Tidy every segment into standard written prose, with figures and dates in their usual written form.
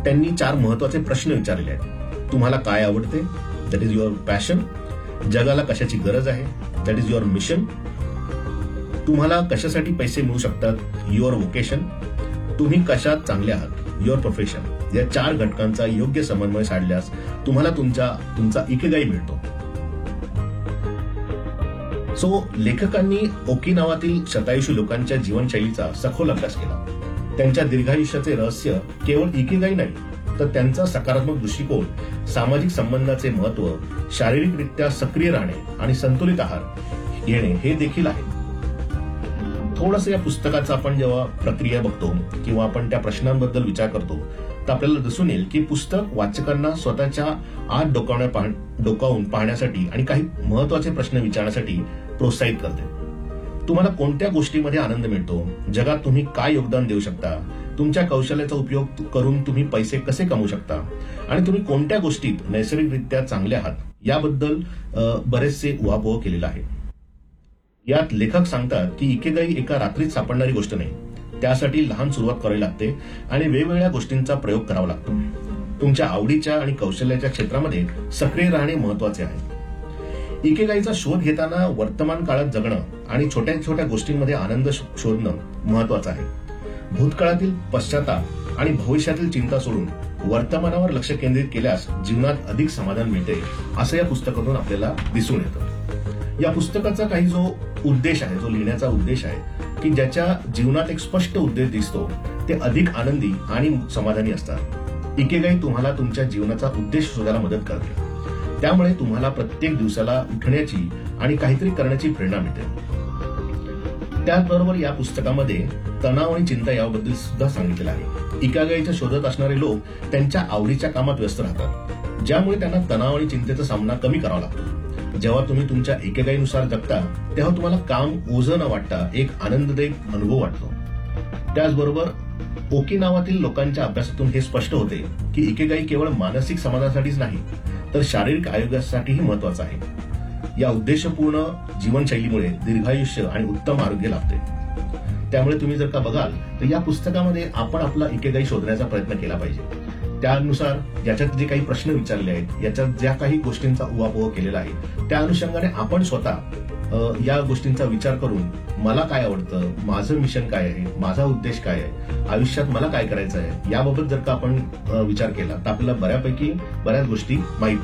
त्यांनी 4 महत्वाचे प्रश्न विचारले आहेत. तुम्हाला काय आवडते? That is your passion. जगाला कशाची गरज आहे? That is your mission. तुम्हाला कशासाठी पैसे मिळू शकतात? Your vocation. तुम्ही कशात चांगले आहात? Your profession. या 4 घटकांचा योग्य समन्वय साधल्यास तुम्हाला तुमचा इकेगाई मिळतो. सो लेखकांनी ओकिनावातील शतायुषी लोकांच्या जीवनशैलीचा सखोल अभ्यास केला. त्यांच्या दीर्घायुष्याचे रहस्य केवळ इकेगाई नाही, तर त्यांचा सकारात्मक दृष्टिकोन, सामाजिक संबंधाचे महत्व, शारीरिकरित्या सक्रिय राहणे आणि संतुलित आहार घेणे हे देखील आहे. थोडंसं या पुस्तकाचा आपण जेव्हा प्रक्रिया बघतो किंवा आपण त्या प्रश्नांबद्दल विचार करतो तर आपल्याला दिसून येईल की पुस्तक वाचकांना स्वतःच्या आत डोकावून पाहण्यासाठी आणि काही महत्वाचे प्रश्न विचारण्यासाठी प्रोत्साहित करते. तुम्हाला कोणत्या गोष्टीमध्ये आनंद मिळतो? जगात तुम्ही काय योगदान देऊ शकता? तुमच्या कौशल्याचा उपयोग करून तुम्ही पैसे कसे कमवू शकता? आणि तुम्ही कोणत्या गोष्टीत नैसर्गिकरित्या चांगले आहात याबद्दल बरेचसे उहापोह केलेला आहे. यात लेखक सांगतात की इकेगाई एका रात्रीत सापडणारी गोष्ट नाही. त्यासाठी लहान सुरुवात करावी लागते आणि वेगवेगळ्या गोष्टींचा प्रयोग करावा लागतो. तुमच्या आवडीच्या आणि कौशल्याच्या क्षेत्रामध्ये सक्रिय राहणे महत्वाचे आहे. इकेगाईचा शोध घेताना वर्तमान काळात जगणं आणि छोट्या छोट्या गोष्टींमध्ये आनंद शोधणं महत्वाचं आहे. भूतकाळातील पश्चाताप आणि भविष्यातील चिंता सोडून वर्तमानावर लक्ष केंद्रित केल्यास जीवनात अधिक समाधान मिळते, असं या पुस्तकातून आपल्याला दिसून येतं. या पुस्तकाचा काही जो उद्देश आहे, जो लिहिण्याचा उद्देश आहे की ज्याच्या जीवनात एक स्पष्ट उद्देश दिसतो ते अधिक आनंदी आणि समाधानी असतात. इकेगाई तुम्हाला तुमच्या जीवनाचा उद्देश शोधायला मदत करते. त्यामुळे तुम्हाला प्रत्येक दिवसाला उठण्याची आणि काहीतरी करण्याची प्रेरणा मिळते. त्याचबरोबर या पुस्तकामध्ये तणाव आणि चिंता याबद्दल सुद्धा सांगितलेलं आहे. इकेगाईच्या शोधत असणारे लोक त्यांच्या आवडीच्या कामात व्यस्त राहतात, ज्यामुळे त्यांना तणाव आणि चिंतेचा सामना कमी करावा लागतो. जेव्हा तुम्ही तुमच्या इकेगाईनुसार जगता तेव्हा तुम्हाला काम ओझं न वाटता एक आनंददायक अनुभव वाटतो. त्याचबरोबर ओकिनावातील लोकांच्या अभ्यासातून हे स्पष्ट होते की इकेगाई केवळ मानसिक समाधानासाठीच नाही तर शारीरिक आरोग्यासाठीही महत्वाचं आहे. या उद्देशपूर्ण जीवनशैलीमुळे दीर्घायुष्य आणि उत्तम आरोग्य लाभते. त्यामुळे तुम्ही जर का बघाल तर या पुस्तकामध्ये आपण आपला इकेगाई शोधण्याचा प्रयत्न केला पाहिजे. त्यानुसार याच्यात जे काही प्रश्न विचारले आहेत, याच्यात ज्या काही गोष्टींचा उहापोह केलेला आहे, त्या अनुषंगाने आपण स्वतः या गोष्टींचा विचार करून मला काय आवडतं, माझं मिशन काय आहे, माझा उद्देश काय आहे, आयुष्यात मला काय करायचं आहे याबाबत जर का आपण विचार केला तर आपल्याला बऱ्याच गोष्टी माहीत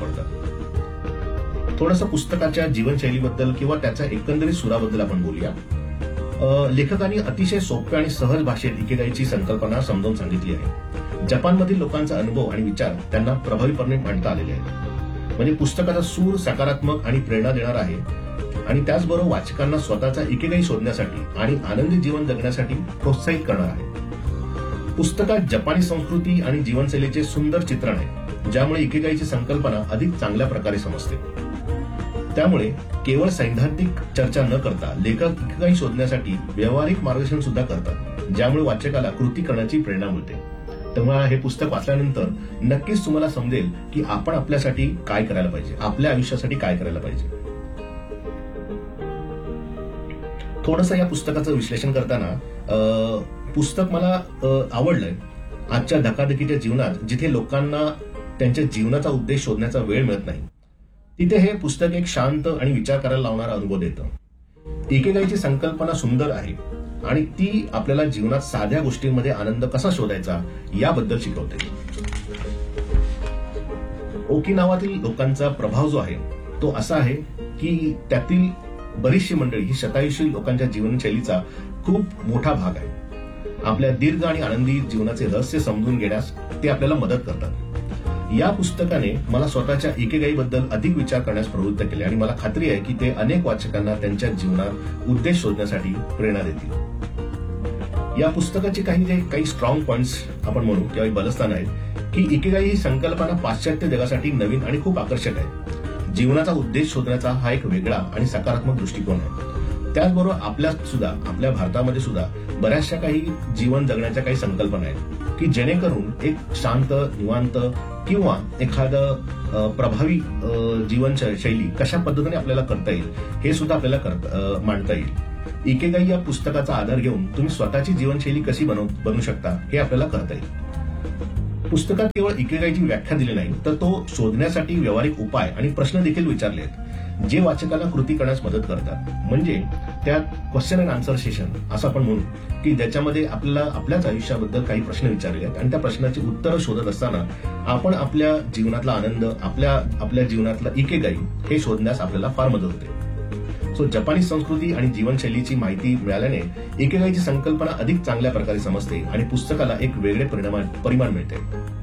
पडतात. थोडंसं पुस्तकाच्या जीवनशैलीबद्दल किंवा त्याच्या एकंदरीत सुराबद्दल आपण बोलूया. लेखकांनी अतिशय सोप्या आणि सहज भाषेत इकेगाईची संकल्पना समजावून सांगितली आहे. जपानमधील लोकांचा अनुभव आणि विचार त्यांना प्रभावीपणे मांडता आलेले आहेत. म्हणजे पुस्तकाचा सूर सकारात्मक आणि प्रेरणा देणार आहे आणि त्याचबरोबर वाचकांना स्वतःचा इकेगाई शोधण्यासाठी आणि आनंदी जीवन जगण्यासाठी प्रोत्साहित करणार आहे. पुस्तकात जपानी संस्कृती आणि जीवनशैलीचे सुंदर चित्रण आहे, ज्यामुळे इकेगाईची संकल्पना अधिक चांगल्या प्रकारे समजते. त्यामुळे केवळ सैद्धांतिक चर्चा न करता लेखक इकेगाई शोधण्यासाठी व्यावहारिक मार्गदर्शन सुद्धा करतात, ज्यामुळे वाचकाला कृती करण्याची प्रेरणा मिळते. तेव्हा हे पुस्तक वाचल्यानंतर नक्कीच तुम्हाला समजेल की आपण आपल्यासाठी काय करायला पाहिजे, आपल्या आयुष्यासाठी काय करायला पाहिजे. थोडंसं या पुस्तकाचं विश्लेषण करताना पुस्तक मला आवडलंय. आजच्या धकाधकीच्या जीवनात जिथे लोकांना त्यांच्या जीवनाचा उद्देश शोधण्याचा वेळ मिळत नाही, तिथे हे पुस्तक एक शांत आणि विचार करायला लावणारा अनुभव देतं. इकेगाईची संकल्पना सुंदर आहे आणि ती आपल्याला जीवनात साध्या गोष्टींमध्ये आनंद कसा शोधायचा याबद्दल शिकवते. ओकिनावातील लोकांचा प्रभाव जो आहे तो असा आहे की त्यातील बरीचशी मंडळी ही शतायुषी लोकांच्या जीवनशैलीचा खूप मोठा भाग आहे. आपल्या दीर्घ आणि आनंदी जीवनाचे रहस्य समजून घेण्यास ते आपल्याला मदत करतात. या पुस्तकाने मला स्वतःच्या इकेगाईबद्दल अधिक विचार करण्यास प्रवृत्त केले आणि मला खात्री आहे की ते अनेक वाचकांना त्यांच्या जीवनात उद्देश शोधण्यासाठी प्रेरणा देतील. या पुस्तकाचे काही स्ट्रॉंग पॉइंट्स आपण म्हणू किंवा बलस्थान आहेत की इकेगाई ही संकल्पना पाश्चात्य जगासाठी नवीन आणि खूप आकर्षक आहे. जीवनाचा उद्देश शोधण्याचा हा एक वेगळा आणि सकारात्मक दृष्टिकोन आहे. त्याचबरोबर आपल्या भारतामध्ये सुद्धा बऱ्याचशा काही जीवन जगण्याच्या काही संकल्पना आहेत की जेणेकरून एक शांत, निवांत किंवा एखादं प्रभावी जीवनशैली कशा पद्धतीने आपल्याला करता येईल हे सुद्धा आपल्याला मांडता येईल. इकेगाई या पुस्तकाचा आधार घेऊन तुम्ही स्वतःची जीवनशैली कशी बनवू शकता हे आपल्याला करता येईल. पुस्तकात केवळ इकिगाईची व्याख्या दिली नाही, तर तो शोधण्यासाठी व्यावहारिक उपाय आणि प्रश्न देखील विचारले आहेत, जे वाचकाला कृती करण्यास मदत करतात. म्हणजे त्यात क्वेश्चन अँड आन्सर सेशन असं आपण म्हणू, की ज्याच्यामध्ये आपल्याला आपल्याच आयुष्याबद्दल काही प्रश्न विचारले आहेत आणि त्या प्रश्नाची उत्तरं शोधत असताना आपण आपल्या जीवनातला आनंद, आपल्या जीवनातला इकिगाई हे शोधण्यास आपल्याला फार मदत होते. सो जपानी संस्कृती आणि जीवनशैलीची माहिती मिळाल्याने इकिगाईची संकल्पना अधिक चांगल्या प्रकारे समजते आणि पुस्तकाला एक वेगळे परिमाण मिळते.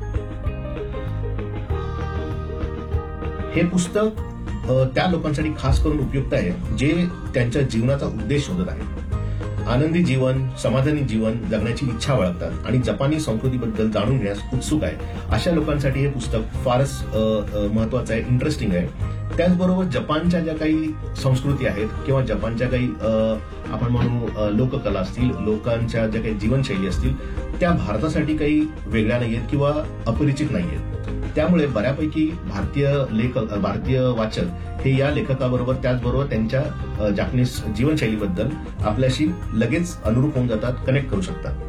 हे पुस्तक त्या लोकांसाठी खास करून उपयुक्त आहे जे त्यांच्या जीवनाचा उद्देश शोधत आहेत, आनंदी जीवन, समाधानी जीवन जगण्याची इच्छा बाळगतात आणि जपानी संस्कृतीबद्दल जाणून घेण्यास उत्सुक आहे. अशा लोकांसाठी हे पुस्तक फारच महत्वाचं आहे, इंटरेस्टिंग आहे. त्याचबरोबर जपानच्या ज्या काही संस्कृती आहेत किंवा जपानच्या काही आपण म्हणू लोककला असतील, लोकांच्या ज्या काही जीवनशैली असतील, त्या भारतासाठी काही वेगळ्या नाहीयेत किंवा अपरिचित नाहीयेत. त्यामुळे बऱ्यापैकी भारतीय वाचक हे या लेखकाबरोबर त्याचबरोबर त्यांच्या जापनीज जीवनशैलीबद्दल आपल्याशी लगेच अनुरूप होऊन जातात, कनेक्ट करू शकतात.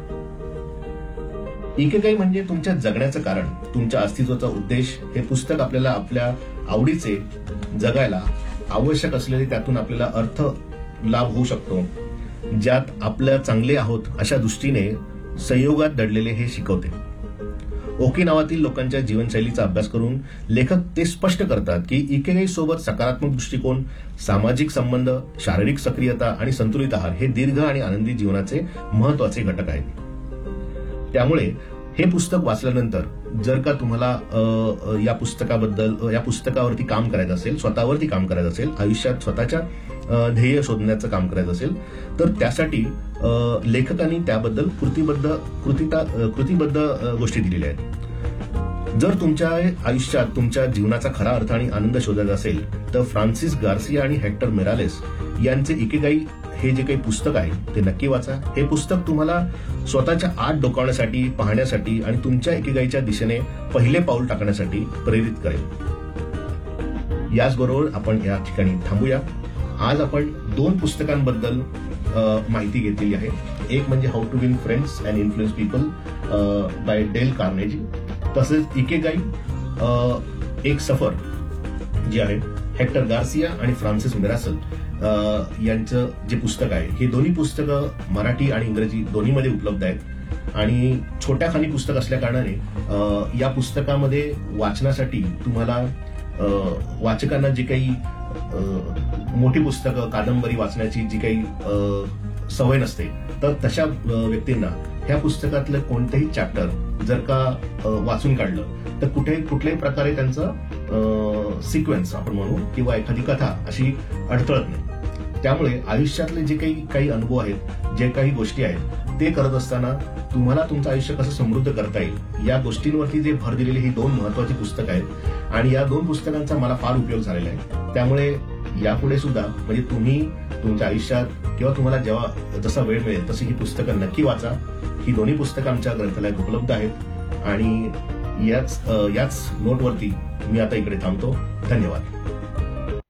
इकिगाई म्हणजे तुमच्या जगण्याचं कारण, तुमच्या अस्तित्वाचा उद्देश. हे पुस्तक आपल्याला आपल्या आवडीचे जगायला आवश्यक असलेले त्यातून आपल्याला अर्थ लाभ होऊ शकतो, ज्यात आपल्या चांगले आहोत अशा दृष्टीने संयोगात दडलेले हे शिकवते. ओकिनावातील लोकांच्या जीवनशैलीचा अभ्यास करून लेखक ते स्पष्ट करतात की इकिगाई सोबत सकारात्मक दृष्टिकोन, सामाजिक संबंध, शारीरिक सक्रियता आणि संतुलित आहार हे दीर्घ आणि आनंदी जीवनाचे महत्वाचे घटक आहेत. त्यामुळे हे पुस्तक वाचल्यानंतर जर का तुम्हाला या पुस्तकावरती काम करायचं असेल, स्वतःवरती काम करायचं असेल, आयुष्यात स्वतःच्या ध्येय शोधण्याचं काम करायचं असेल, तर त्यासाठी लेखकांनी त्याबद्दल कृतीबद्ध गोष्टी दिलेल्या आहेत. जर तुमच्या आयुष्यात तुमच्या जीवनाचा खरा अर्थ आणि आनंद शोधायचा असेल तर फ्रान्सिस गार्सिया आणि हेक्टर मेरालेस यांचे इकिगाई हे जे काही पुस्तक आहे ते नक्की वाचा. हे पुस्तक तुम्हाला स्वतःच्या आत डोकावण्यासाठी, पाहण्यासाठी आणि तुमच्या इकिगाईच्या दिशेने पहिले पाऊल टाकण्यासाठी प्रेरित करेल. याचबरोबर आपण या ठिकाणी थांबूया. आज आपण 2 पुस्तकांबद्दल माहिती घेतलेली आहे. एक म्हणजे how to win friends and influence people bye del Carnegie, तसेच इकिगाई एक सफर जे आहे हेक्टर गार्सिया आणि फ्रान्सिस मेरासल यांचं जे पुस्तक आहे. हे दोन्ही पुस्तकं मराठी आणि इंग्रजी दोन्हीमध्ये उपलब्ध आहेत आणि छोट्या खाणी पुस्तक असल्या कारणाने या पुस्तकामध्ये वाचनासाठी तुम्हाला वाचकांना जी काही मोठी पुस्तकं, कादंबरी वाचण्याची जी काही सवय नसते, तर तशा व्यक्तींना ह्या पुस्तकातलं कोणतेही चॅप्टर जर का वाचून काढलं तर कुठल्याही प्रकारे त्यांचं सिक्वेन्स आपण म्हणू किंवा एखादी कथा अशी अडथळत नाही. त्यामुळे आयुष्यातले जे काही अनुभव आहेत, जे काही गोष्टी आहेत, ते करत असताना तुम्हाला तुमचं आयुष्य कसं समृद्ध करता येईल या गोष्टींवरती जे भर दिलेली ही 2 महत्वाची पुस्तकं आहेत आणि या 2 पुस्तकांचा मला फार उपयोग झालेला आहे. त्यामुळे यापुढे सुद्धा म्हणजे तुम्ही तुमच्या आयुष्यात किंवा तुम्हाला जेव्हा जसा वेळ मिळेल तशी ही पुस्तकं नक्की वाचा. ही दोन्ही पुस्तकं आमच्या ग्रंथालयात उपलब्ध आहेत आणि याच नोटवरती मी आता इकडे थांबतो. धन्यवाद.